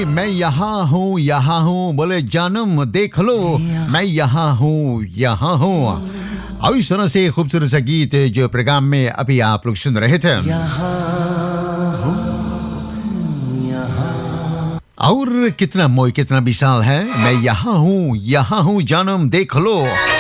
मैं यहाँ हूँ बोले जानम देख लो मैं यहाँ हूँ अब इस तरह से खूबसूरत सा गीत जो प्रोग्राम में अभी आप लोग सुन रहे थे और कितना मोय कितना विशाल है मैं यहाँ हूँ जानम देख लो